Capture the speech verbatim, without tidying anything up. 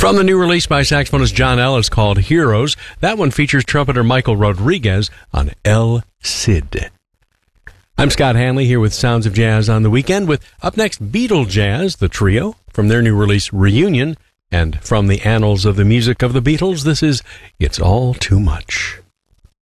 From the new release by saxophonist John Ellis called Heroes, that one features trumpeter Michael Rodriguez on El Cid. I'm Scott Hanley here with Sounds of Jazz on the Weekend, with up next Beatle Jazz, the trio, from their new release Reunion, and from the annals of the music of the Beatles, this is It's All Too Much.